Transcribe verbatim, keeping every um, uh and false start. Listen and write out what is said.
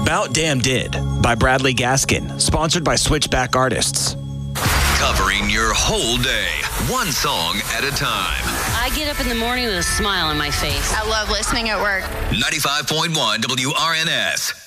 About Damn Did by Bradley Gaskin, sponsored by Switchback Artists. Covering your whole day, one song at a time. I get up in the morning with a smile on my face. I love listening at work. ninety-five point one W R N S.